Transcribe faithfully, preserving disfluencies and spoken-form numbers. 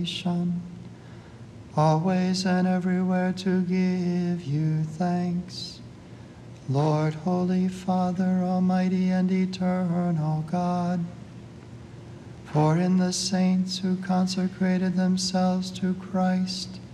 salvation, always and everywhere to give you thanks. Lord, Holy Father, Almighty and eternal God, for in the saints who consecrated themselves to Christ,